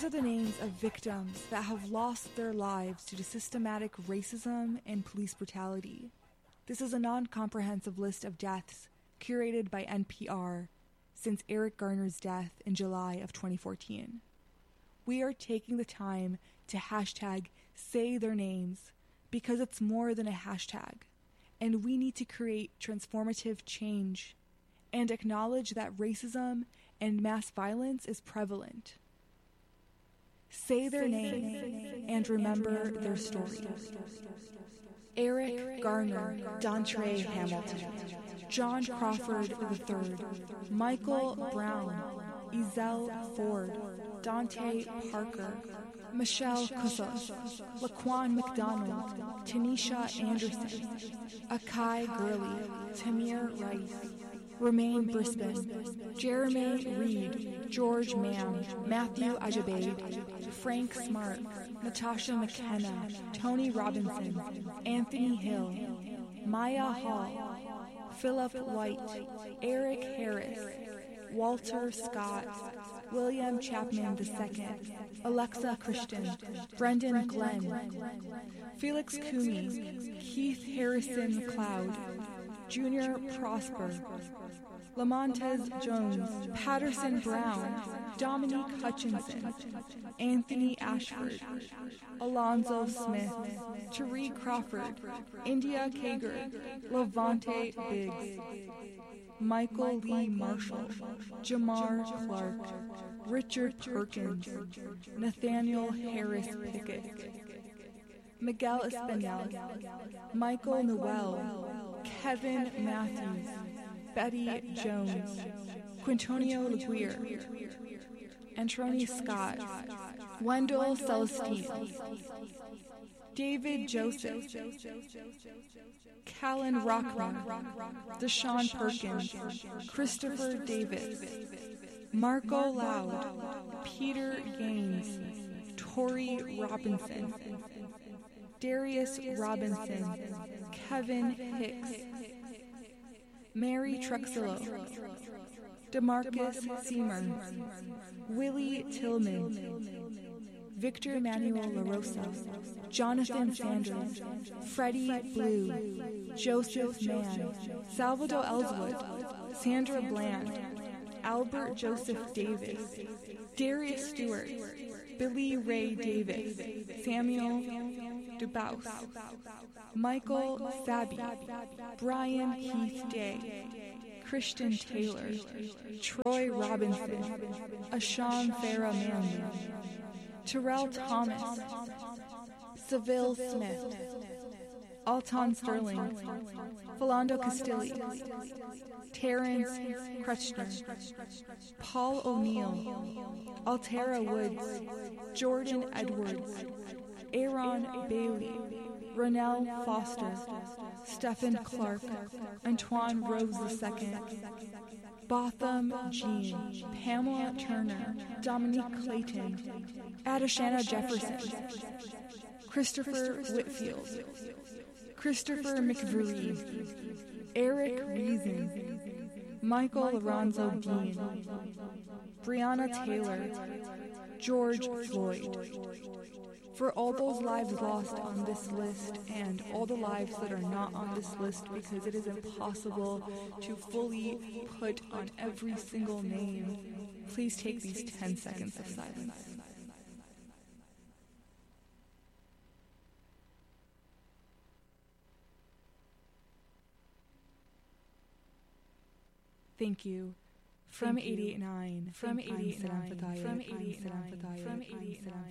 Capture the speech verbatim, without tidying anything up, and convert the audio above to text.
These are the names of victims that have lost their lives due to systematic racism and police brutality. This is a non-comprehensive list of deaths curated by N P R since Eric Garner's death in July of twenty fourteen. We are taking the time to hashtag say their names because it's more than a hashtag, and we need to create transformative change and acknowledge that racism and mass violence is prevalent. Say their name and remember their story. Eric Garner, Dontre Hamilton, John Crawford the third, Michael Brown, Ezell Ford, Dante Parker, Michelle Kussos, Laquan McDonald, Tanisha Anderson, Akai Gurley, Tamir Rice, Romaine Brisbane, Jeremy Reed, George Mann, Matthew Ajabade, Frank Smart, Natasha McKenna, Tony Robinson, Anthony Hill, Maya Hall, Philip White, Eric Harris, Walter Scott, William Chapman the second, Alexa Christian, Brendan Glenn, Felix Cooney, Keith Harrison McLeod, Junior Prosper, Lamontez Jones, Patterson Brown, Dominique Hutchinson, Anthony Ashford, Alonzo Smith, Tariq Crawford, India Kager, Levante Biggs, Michael Lee Marshall, Jamar Clark, Richard Perkins, Nathaniel Harris Pickett, Miguel Espinel, Michael Noel, Kevin Matthews, Betty Jones, Quintonio Laguerre, Antroni Scott, Wendell Celestine, David Joseph, Callan Rockman, Deshaun Perkins, Christopher Davis, Marco Loud, Peter Gaines, Tori Robinson, Darius Robinson, Kevin Hicks, Mary Truxillo, DeMarcus Seamer, Willie Tillman, Victor Manuel LaRosa, Jonathan Sanders, Freddie Blue, Joseph Mann, Salvador Ellswood, Sandra Bland, Albert Joseph Davis, Darius Stewart, Billy Ray Davis, Samuel Dubois, Michael Sabi, Brian Keith Day, Christian Taylor, Troy Robinson, Ashawn Farah Manley, Terrell Thomas, Seville Smith, Alton Sterling, Philando Castilli, Terrence Crutchner, Paul O'Neill, Altera Woods, Jordan Edwards, Aaron Bailey, Ronell Foster, Stephen Clark, Antoine Rose the second, Botham Jean, Pamela Turner, Dominique Clayton, Adashana Jefferson, Christopher Whitfield, Christopher McVeary, Eric Reason, Michael Alonzo Dean, Breonna Taylor, George Floyd. For all those lives lost on this list and all the lives that are not on this list because it is impossible to fully put on every single name, please take these ten seconds of silence. Thank you. From eighty-eight point nine, from eighty-eight point nine, from eighty-eight point nine, from eighty-eight point nine.